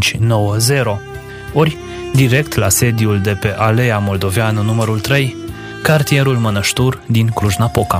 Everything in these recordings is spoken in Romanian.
4590, ori direct la sediul de pe Alea Moldoveană numărul 3, cartierul Mănăștur din Cluj-Napoca.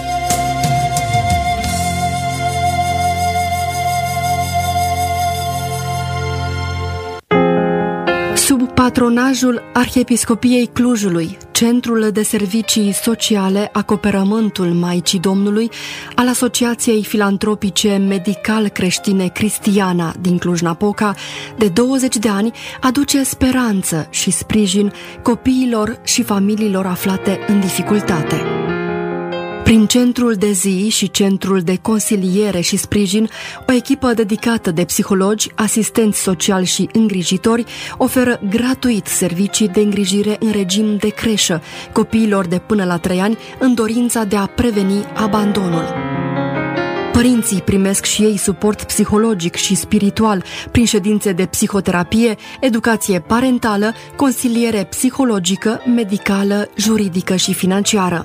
Sub patronajul Arhiepiscopiei Clujului, Centrul de Servicii Sociale Acoperământul Maicii Domnului al Asociației Filantropice Medical-Creștine Cristiana din Cluj-Napoca, de 20 de ani, aduce speranță și sprijin copiilor și familiilor aflate în dificultate. Prin centrul de zi și centrul de consiliere și sprijin, o echipă dedicată de psihologi, asistenți sociali și îngrijitori oferă gratuit servicii de îngrijire în regim de creșă copiilor de până la 3 ani în dorința de a preveni abandonul. Părinții primesc și ei suport psihologic și spiritual prin ședințe de psihoterapie, educație parentală, consiliere psihologică, medicală, juridică și financiară.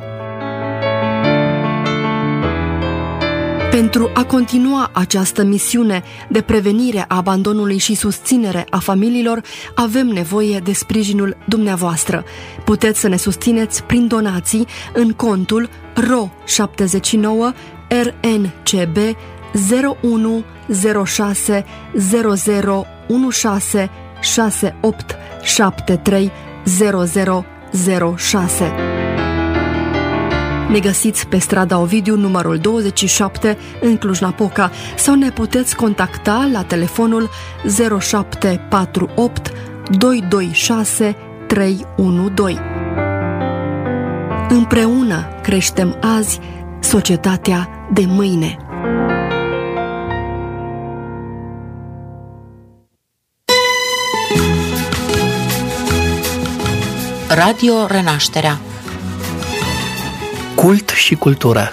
Pentru a continua această misiune de prevenire a abandonului și susținere a familiilor, avem nevoie de sprijinul dumneavoastră. Puteți să ne susțineți prin donații în contul RO 79 RNCB 0106 0016 6873 0006. Ne găsiți pe strada Ovidiu, numărul 27, în Cluj-Napoca, sau ne puteți contacta la telefonul 0748 226 312. Împreună creștem azi societatea de mâine. Radio Renașterea. Cult și cultură.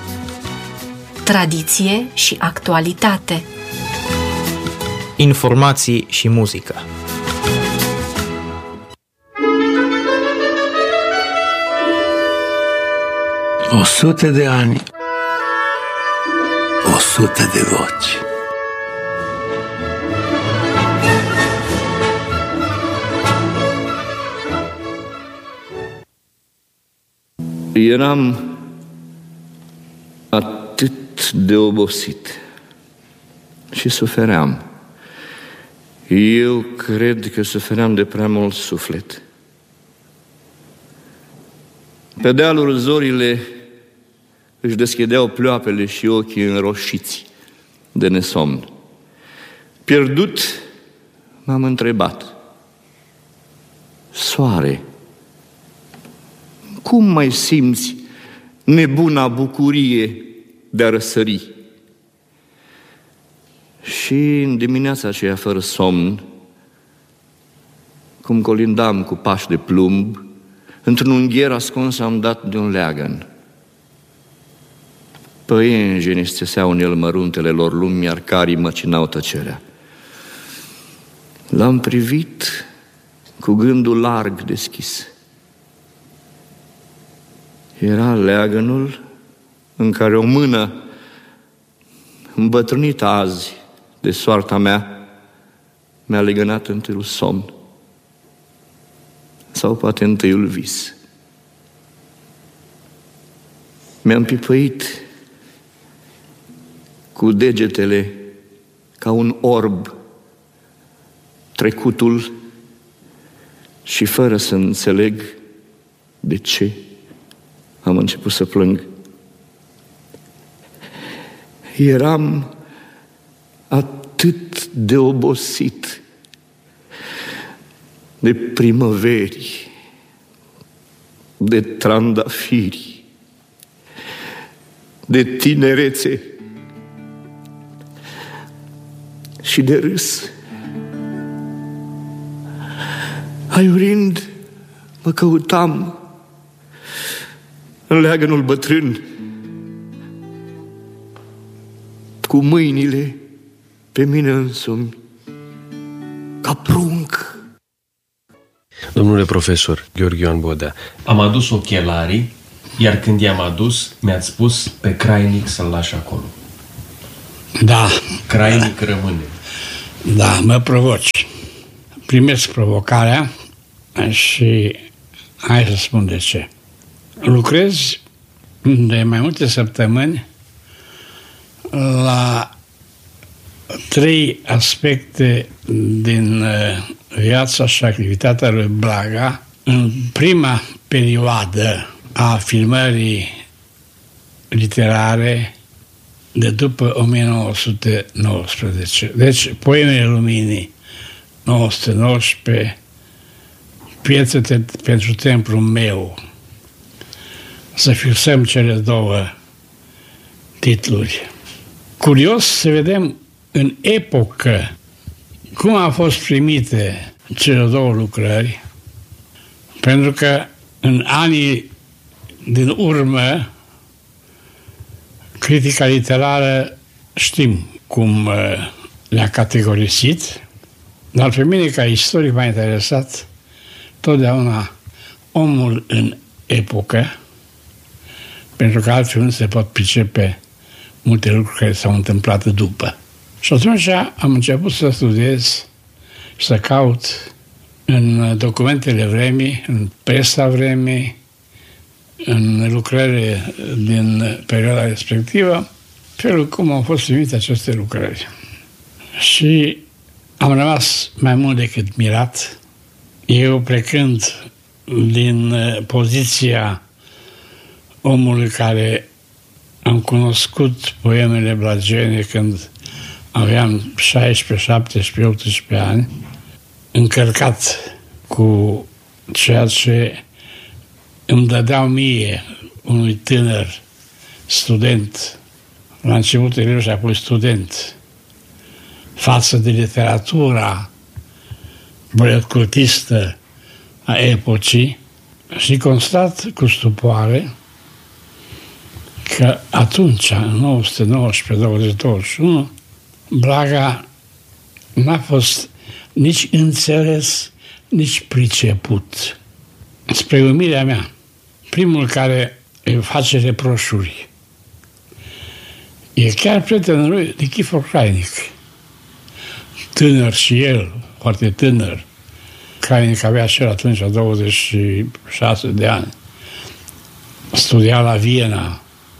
Tradiție și actualitate. Informații și muzică. O 100 de ani, 100 de voci. Eram atât de obosit și sufeream. Eu cred că sufeream de prea mult suflet. Pe dealuri zorile își deschideau ploapele și ochii înroșiți de nesomn. Pierdut, m-am întrebat: Soare, cum mai simți nebuna bucurie de a răsări? Și în dimineața aceea, fără somn, cum colindam cu pași de plumb, într-un ungher ascuns am dat de un leagăn. Păienjenii își țeseau în el măruntele lor lumi, iar carii măcinau tăcerea. L-am privit cu gândul larg deschis. Era leagănul în care o mână îmbătrânită azi de soarta mea mi-a legănat întâiul somn, sau poate întâiul vis. Mi-am pipăit cu degetele ca un orb trecutul și fără să înțeleg de ce am început să plâng. Eram atât de obosit de primăveri, de trandafiri, de tinerețe și de râs. Aiurind, mă căutam în leagănul bătrân, cu mâinile pe mine însumi, ca prunc. Domnule profesor Gheorghe Ioan Bodea, am adus ochelarii, iar când i-am adus, mi-ați spus pe crainic să-l lași acolo. Da. Crainic rămâne. Da, mă provoci. Primesc provocarea și hai să spun de ce. Lucrez de mai multe săptămâni la 3 aspecte din viața și activitatea lui Blaga în prima perioadă a filmării literare de după 1919. Deci, Poemele Luminii 1919, Piețe pentru templul meu. Să fixăm cele 2 titluri. Curios să vedem în epocă cum au fost primite cele 2 lucrări, pentru că în anii din urmă critica literară știm cum le-a categorisit, dar pe mine ca istoric m-a interesat totdeauna omul în epocă, pentru că altfel nu se pot pricepe multe lucruri care s-au întâmplat după. Și atunci am început să studiez și să caut în documentele vremii, în presa vremii, în lucrările din perioada respectivă, felul cum au fost primite aceste lucrări. Și am rămas mai mult decât mirat. Eu, plecând din poziția omului care am cunoscut poemele blagene când aveam 16, 17, 18 ani, încărcat cu ceea ce îmi dădeau mie, unui tânăr student, la început elev și apoi student, față de literatura boiotcultistă a epocii, și constat cu stupoare că atunci, în 1919-2021, Blaga n-a fost nici înțeles, nici priceput. Spre uimirea mea, primul care îi face reproșuri e chiar prietenul lui Nichifor Crainic, tânăr și el, foarte tânăr. Crainic avea și el atunci 26 de ani. Studia la Viena.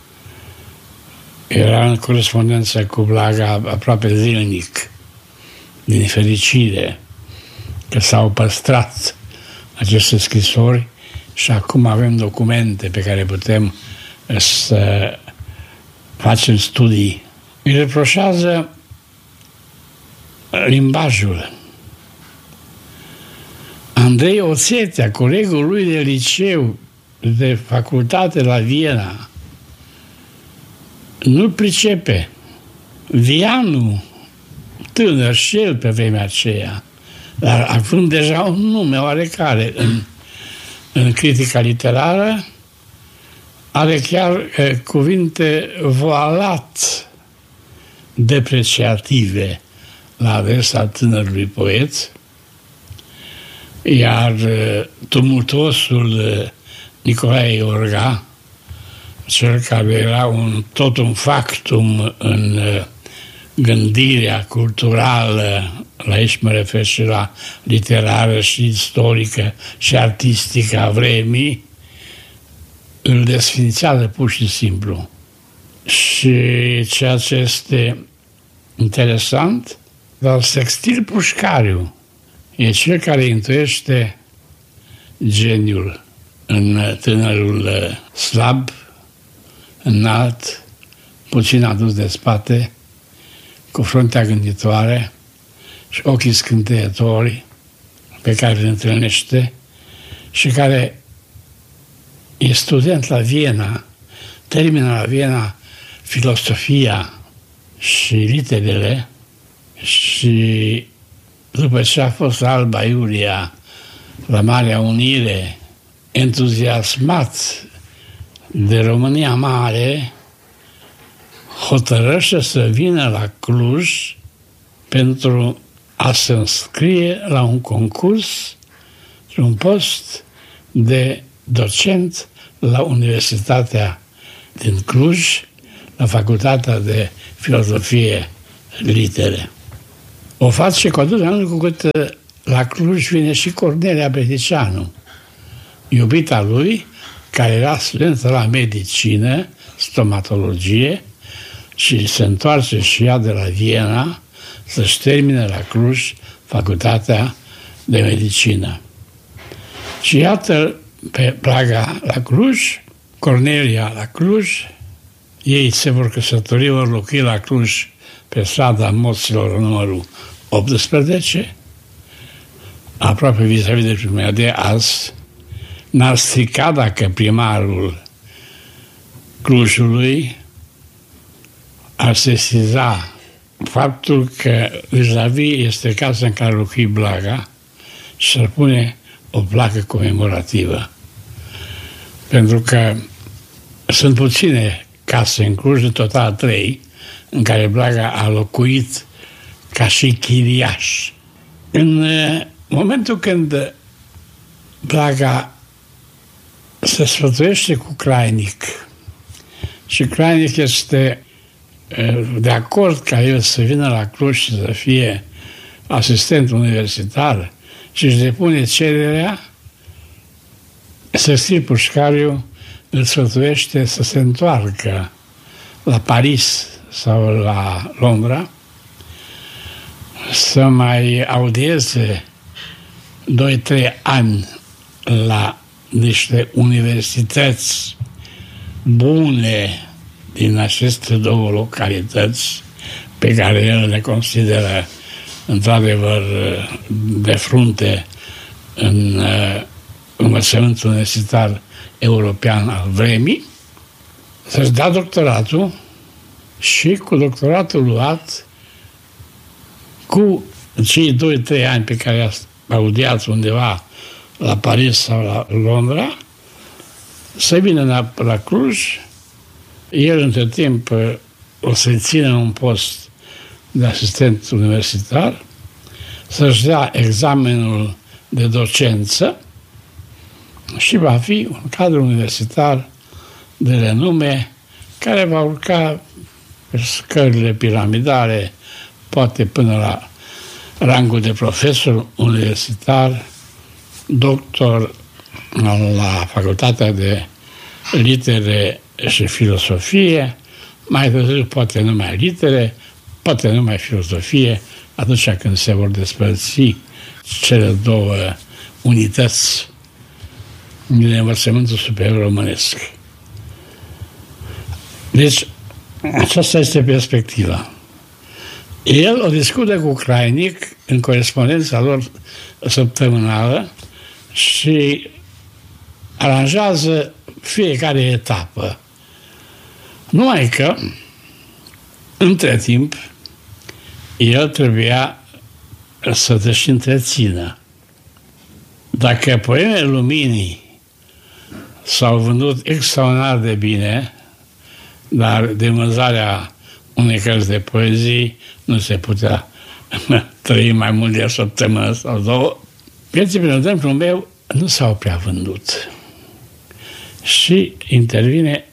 Era în corespondență cu Blaga aproape zilnic, din fericire, că s-au păstrat aceste scrisori și acum avem documente pe care putem să facem studii. Îi reproșează limbajul. Andrei Oțetea, colegul lui de liceu, de facultate la Viena, nu-l pricepe. Vianu, tânăr și el pe vremea aceea, dar având deja un nume oarecare în critica literară, are chiar cuvinte voalat depreciative la adresa tânărului poet, iar tumultuosul Nicolae Iorga, cel care era tot un factum în gândirea culturală, la aici mă refer și la literară și istorică și artistică a vremii, îl desființează pur și simplu. Și ceea ce este interesant, dar Sextil Pușcariu e cel care intuiește geniul în tânărul slab, înalt, puțin adus de spate, cu fruntea gânditoare și ochii scânteiători pe care îl întâlnește și care e student la Viena, termină la Viena filosofia și literele și după ce a fost la Alba Iulia, la Marea Unire, entuziasmat de România Mare, hotărăște să vină la Cluj pentru a se înscrie la un concurs și un post de docent la Universitatea din Cluj, la Facultatea de Filozofie Litere. O face cu atât mai mult cu cât la Cluj vine și Cornelia Breticeanu, iubita lui, care era studentă la medicină, stomatologie, și se întoarce și ea de la Viena să-și termine la Cluj facultatea de medicină. Și iată pe Blaga la Cluj, Cornelia la Cluj, ei se vor căsători, vor locui la Cluj pe strada Moților numărul 18, aproape vis-a-vis de Primăria de azi. N-ar strica dacă primarul Clujului ar sesiza faptul că vis-a-vis este casa în care locui Blaga și ar pune o placă comemorativă. Pentru că sunt puține case în Cluj, în total 3, în care Blaga a locuit ca și chiriaș. În momentul când Blaga se sfătuiește cu Crainic și Crainic este de acord ca el să vină la Cluj și să fie asistent universitar și își depune cererea, Sextil Pușcariu îl sfătuiește să se întoarcă la Paris sau la Londra, să mai audieze 2-3 ani la niște universități bune din aceste două localități pe care el le consideră într-adevăr de frunte în învățământul universitar european al vremii, să-și dea doctoratul și cu doctoratul luat, cu cei 2-3 ani pe care a audiat undeva la Paris sau la Londra, să vină la Cluj. El, între timp, o să-i țină un post de asistent universitar, să-și dea examenul de docență și va fi un cadru universitar de renume care va urca pe scările piramidale, poate până la rangul de profesor universitar, doctor la Facultatea de Litere și Filosofie, mai târziu poate numai litere, poate numai filosofie, atunci când se vor despărți cele două unități din învățământul superior românesc. Deci, aceasta este perspectiva. El o discută cu Crainic în corespondența lor săptămânală și aranjează fiecare etapă. Numai că, între timp, el trebuia să te-și întrețină. Dacă Poemele Luminii s-au vândut extraordinar de bine, dar de vânzarea unei cărți de poezii nu se putea trăi mai mult de o săptămână sau două. Vieții, prin exemplu meu, nu s-au prea vândut. Și intervine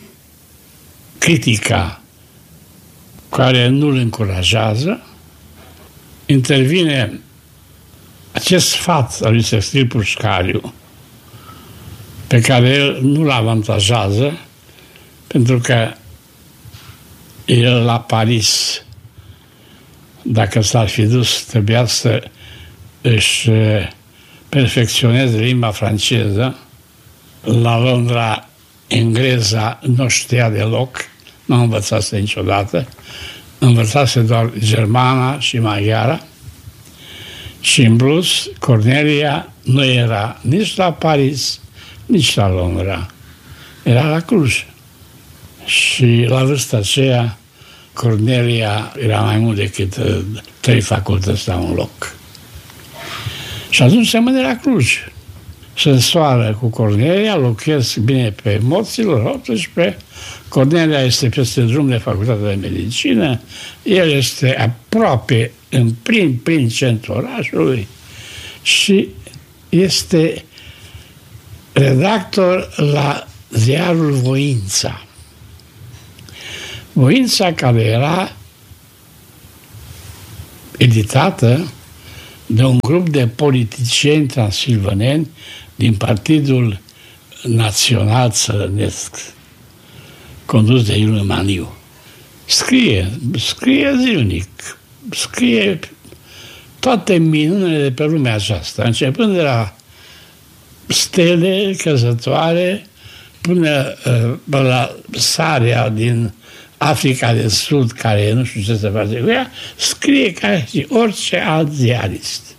critica care nu îl încurajează, intervine acest sfat al lui Sextil Pușcariu, pe care el nu-l avantajează, pentru că el la Paris, dacă s-ar fi dus, trebuia să își perfecționeze limba franceză. La Londra, engleza nu știa deloc, nu învățase niciodată, învățase doar germana și maghiara. Și în plus, Cornelia nu era nici la Paris, nici la Londra. Era la Cluj. Și la vârsta aceea, Cornelia era mai mult decât 3 facultăți la un loc. Și atunci se mâne la Cluj. Se însoară cu Cornelia, locuiesc bine pe Moților 18. Cornelia este peste drum de facultatea de medicină. El este aproape în plin centrul orașului și este redactor la ziarul Voința. Voința, care era editată de un grup de politicieni transilvaneni din Partidul Național Țărănesc, condus de Iuliu Maniu. Scrie zilnic, scrie toate minunile de pe lumea aceasta, începând de la stele căzătoare până la sarea din Africa de Sud, care nu știu ce se face cu ea, scrie ca și orice alt ziarist.